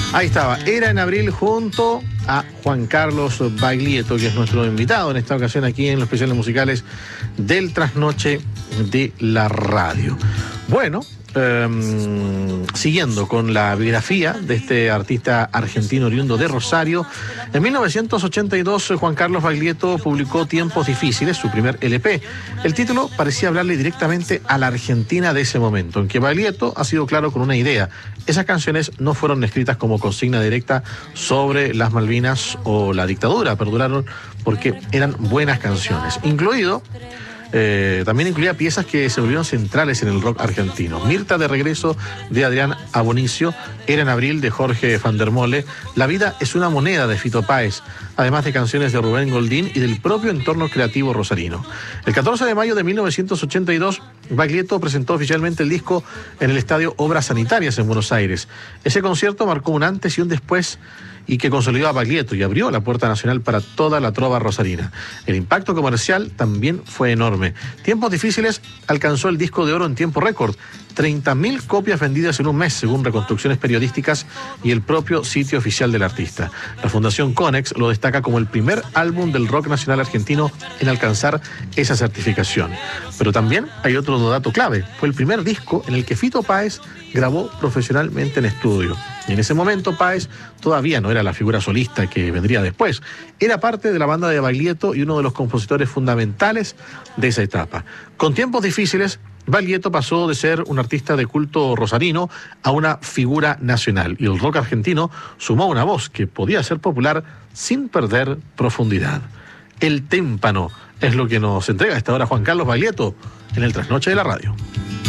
Ahí estaba, Era en Abril junto a Juan Carlos Baglietto, que es nuestro invitado en esta ocasión aquí en los especiales musicales del Trasnoche de la Radio. Bueno, siguiendo con la biografía de este artista argentino oriundo de Rosario, en 1982 Juan Carlos Baglietto publicó Tiempos Difíciles, su primer LP. El título parecía hablarle directamente a la Argentina de ese momento, en que Baglietto ha sido claro con una idea: esas canciones no fueron escritas como consigna directa sobre las Malvinas o la dictadura, perduraron porque eran buenas canciones, también incluía piezas que se volvieron centrales en el rock argentino. Mirta de Regreso, de Adrián Abonicio, Era en Abril, de Jorge van der Mole, La vida es una moneda, de Fito Páez, además de canciones de Rubén Goldín y del propio entorno creativo rosarino. El 14 de mayo de 1982, Baglietto presentó oficialmente el disco en el Estadio Obras Sanitarias en Buenos Aires. Ese concierto marcó un antes y un después, y que consolidó a Baglietto y abrió la puerta nacional para toda la trova rosarina. El impacto comercial también fue enorme. Tiempos Difíciles alcanzó el disco de oro en tiempo récord, 30.000 copias vendidas en un mes, según reconstrucciones periodísticas y el propio sitio oficial del artista. La Fundación Conex lo destaca como el primer álbum del rock nacional argentino en alcanzar esa certificación. Pero también hay otro dato clave: fue el primer disco en el que Fito Páez grabó profesionalmente en estudio. Y en ese momento Páez todavía no era la figura solista que vendría después. Era parte de la banda de Baglietto y uno de los compositores fundamentales de esa etapa. Con Tiempos Difíciles, Baglietto pasó de ser un artista de culto rosarino a una figura nacional, y el rock argentino sumó una voz que podía ser popular sin perder profundidad. El tímpano es lo que nos entrega a esta hora Juan Carlos Baglietto en el Trasnoche de la Radio.